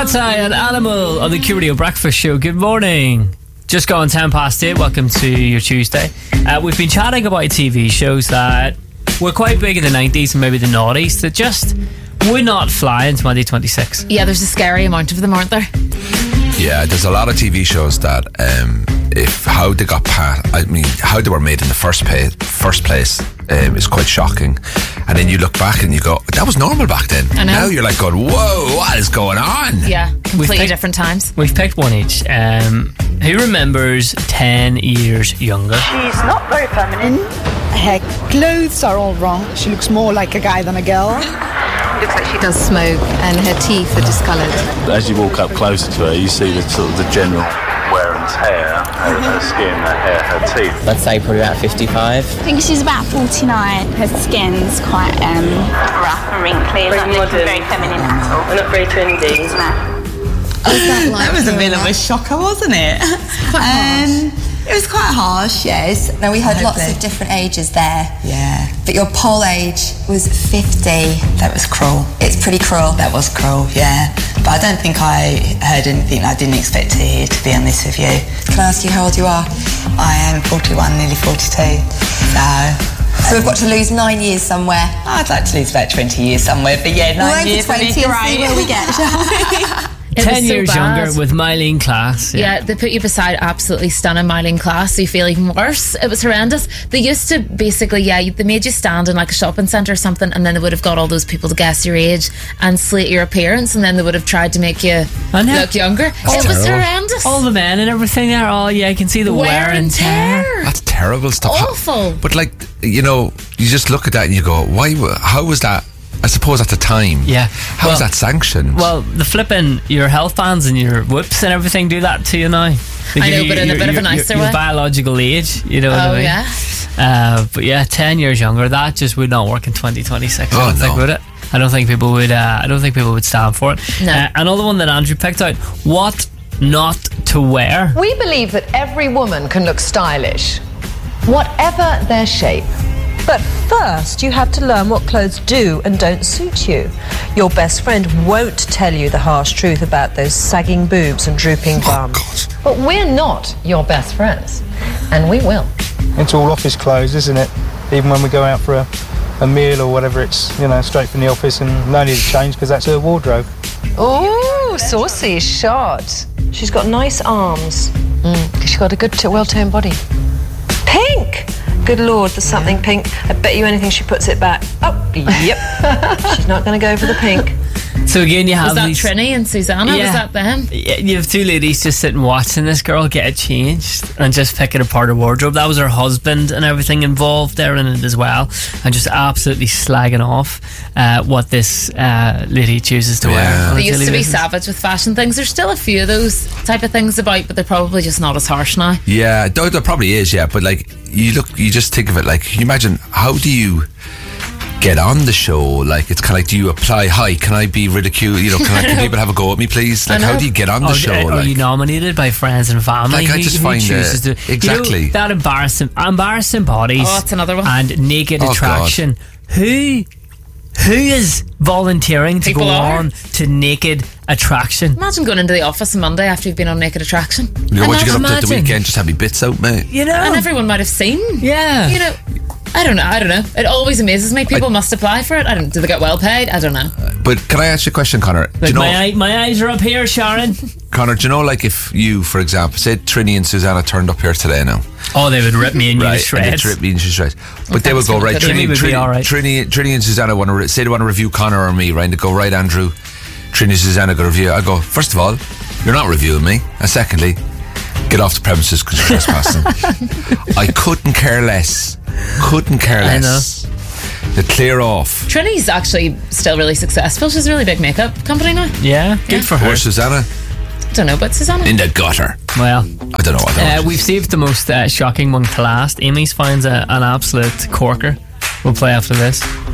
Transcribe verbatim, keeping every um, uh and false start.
Katai and Animal on the Q Radio Breakfast Show. Good morning. Just gone ten past eight. Welcome to your Tuesday. Uh, we've been chatting about T V shows that were quite big in the nineties and maybe the noughties that just would not fly in twenty twenty-six. Yeah, there's a scary amount of them, aren't there? Yeah, there's a lot of T V shows that um, if how they got past, I mean, how they were made in the first, pay, first place um, is quite shocking. And then you look back and you go, that was normal back then. I know. Now you're like going, whoa, what is going on? Yeah, completely picked- different times. We've picked one each. Um, who remembers ten years younger? She's not very feminine. Her clothes are all wrong. She looks more like a guy than a girl. Looks like she does smoke and her teeth are discoloured. As you walk up closer to her, you see the sort of the general wear and tear, her, her skin, her hair, her teeth. Let's say probably about fifty-five. I think she's about forty-nine. Her skin's quite um, rough and wrinkly, Very not looking modern. very feminine at all. We're not very trendy. No. That was a bit of a shocker, wasn't it? Um, it was quite harsh, yes. No, we had lots of different ages there. Yeah. But your poll age was fifty. That was cruel. It's pretty cruel. That was cruel, yeah. But I don't think I heard anything I didn't expect to hear, to be honest with you. Can I ask you how old you are? I am forty-one, nearly forty-two. So... So we've got to lose nine years somewhere. I'd like to lose about twenty years somewhere, but yeah, nine We'll aim years for would twenty be and great. see where we get, shall we? It ten was so years bad. younger with Mylene Class. Yeah. they put you beside absolutely stunning Mylene Class, so you feel even worse. It was horrendous. They used to basically, yeah, they made you stand in like a shopping centre or something, and then they would have got all those people to guess your age and slate your appearance, and then they would have tried to make you I know. look younger. That's it was terrible. horrendous. All the men and everything there. Oh, yeah, I can see the wear, and tear. That's terrible stuff. How- Awful. But like, you know, you just look at that and you go, why? w- How was that? I suppose at the time. Yeah. How was Well- that sanctioned? Well, the flipping, your health bands and your whips and everything do that to you now. They I give know, you but in a your- bit of a your- nicer your, way. your biological age, you know what Oh, I mean? yeah. Uh, but yeah, ten years younger, that just would not work in twenty twenty-six. I Oh, don't think, no. would it? I don't think people would. Uh, I don't think people would stand for it. No. Uh, another one that Andrew picked out: what not to wear. We believe that every woman can look stylish, whatever their shape. But first, you have to learn what clothes do and don't suit you. Your best friend won't tell you the harsh truth about those sagging boobs and drooping bum. But we're not your best friends, and we will. It's all office clothes, isn't it? Even when we go out for a, a meal or whatever, it's, you know, straight from the office and no need to change because that's her wardrobe. Ooh, saucy shot. She's got nice arms. Mm, she's got a good, t- well-toned body. Pink! Good Lord, there's something pink. I bet you anything she puts it back. Oh, yep. She's not going to go for the pink. So again, you have Was that these. Trini and Susanna? Yeah. Was that them? Yeah, you have two ladies just sitting watching this girl get it changed and just picking apart her wardrobe. That was her husband and everything involved there in it as well, and just absolutely slagging off uh, what this uh, lady chooses to Yeah. wear. on a They used daily to be basis. savage with fashion things. There's still a few of those type of things about, but they're probably just not as harsh now. Yeah, there, there probably is, yeah. But like, you look, you just think of it like, can you imagine, how do you get on the show? Like, it's kind of like, do you apply, hi, can I be ridiculed? You know, can, I, can people have a go at me, please? Like, how do you get on the Or, show? Are Like, you nominated by friends and family? Like, I Who- just who find, chooses uh, to, exactly. You know, that embarrassing, embarrassing bodies. Oh, that's another one. And naked Oh, attraction. Who, who is volunteering to People go are. on to naked attraction? Imagine going into the office on Monday after you've been on Naked Attraction. you know, once you get up to the imagine. weekend, just have your bits out, mate. You know, And everyone might have seen. yeah. You know, I don't know. I don't know. It always amazes me. People must apply for it. I don't. Do they get well paid? I don't know. But can I ask you a question, Connor? Do Like you know, my, eye, my eyes are up here, Sharon. Connor, do you know, like, if you, for example, say Trini and Susanna turned up here today now, Oh, they would rip me and you to right, and shreds. they trip me into shreds. But they would go, right, Trini Trini, would be Trini, all right. Trini, Trini and Susanna want to re- say they want to review Connor or me, right? And they go, right, Andrew, Trini and Susanna go review. I go, first of all, you're not reviewing me, and secondly, get off the premises because you're trespassing. I couldn't care less. Couldn't care I less. To clear off. Trini's actually still really successful. She's a really big makeup company now. Yeah, good Yeah. for her. Or Susanna Don't know about Susanna. in the gutter. Well, I don't know. I don't uh, know. we've saved the most uh, shocking one to last. Amy's finds a, an absolute corker. We'll play after this.